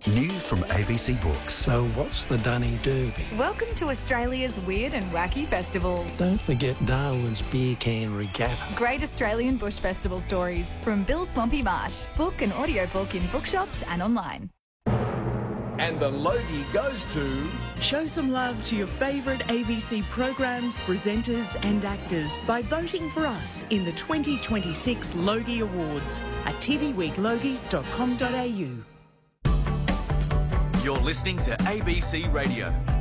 New from ABC Books. So what's the Dunny Derby? Welcome to Australia's weird and wacky festivals. Don't forget Darwin's Beer Can Regatta. Great Australian Bush Festival stories from Bill Swampy Marsh. Book an audiobook in bookshops and online. And the Logie goes to... Show some love to your favourite ABC programs, presenters and actors by voting for us in the 2026 Logie Awards at tvweeklogies.com.au. You're listening to ABC Radio.